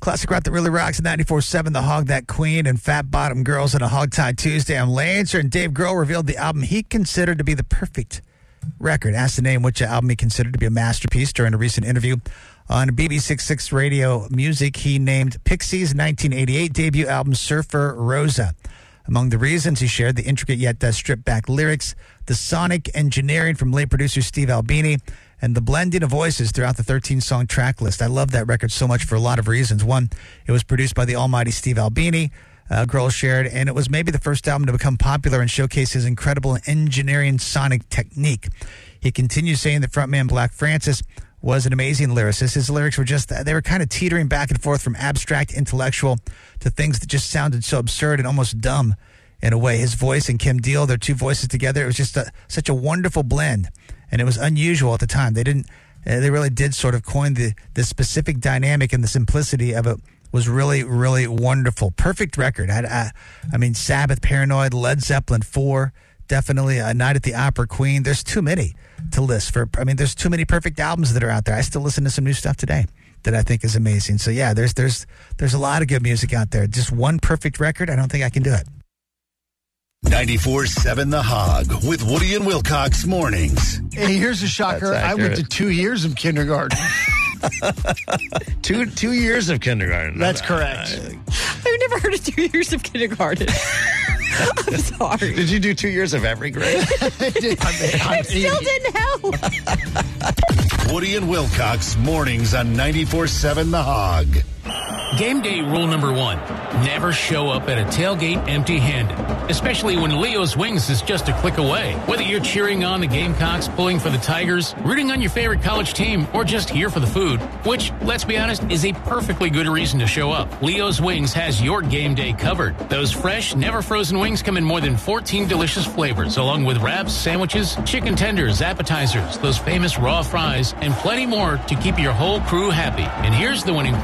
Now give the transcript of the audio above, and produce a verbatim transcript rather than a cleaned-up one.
Classic rock that really rocks at ninety-four point seven, The Hog That Queen and Fat Bottom Girls on a Hog Tie Tuesday. I'm Lancer, and Dave Grohl revealed the album he considered to be the perfect record. Asked to name which album he considered to be a masterpiece during a recent interview on B B sixty-six Radio Music. He named Pixies' nineteen eighty-eight debut album, Surfer Rosa. Among the reasons, he shared the intricate yet uh, stripped-back lyrics, the sonic engineering from late producer Steve Albini, and the blending of voices throughout the thirteen-song track list. I love that record so much for a lot of reasons. One, it was produced by the almighty Steve Albini, uh, Grohl shared, and it was maybe the first album to become popular and showcase his incredible engineering sonic technique. He continues saying that frontman Black Francis was an amazing lyricist. His lyrics were just, they were kind of teetering back and forth from abstract intellectual to things that just sounded so absurd and almost dumb in a way. His voice and Kim Deal, their two voices together, it was just a, such a wonderful blend. And it was unusual at the time. They didn't, uh, they really did sort of coin the, the specific dynamic, and the simplicity of it was really, really wonderful. Perfect record. I, I, I mean, Sabbath, Paranoid, Led Zeppelin four, definitely A Night at the Opera, Queen. There's too many to list for. I mean, there's too many perfect albums that are out there. I still listen to some new stuff today that I think is amazing. So yeah, there's there's there's a lot of good music out there. Just one perfect record, I don't think I can do it. ninety-four point seven The Hog with Woody and Wilcox mornings. Hey, here's a shocker. I went to two years of kindergarten. two two years of kindergarten. That's correct. I've never heard of two years of kindergarten. I'm sorry. Did you do two years of every grade? I did. I mean, I It still didn't help. Woody and Wilcox mornings on ninety-four point seven The Hog. Game day rule number one, never show up at a tailgate empty-handed, especially when Leo's Wings is just a click away. Whether you're cheering on the Gamecocks, pulling for the Tigers, rooting on your favorite college team, or just here for the food, which, let's be honest, is a perfectly good reason to show up. Leo's Wings has your game day covered. Those fresh, never frozen wings come in more than fourteen delicious flavors, along with wraps, sandwiches, chicken tenders, appetizers, those famous raw fries, and plenty more to keep your whole crew happy. And here's the winning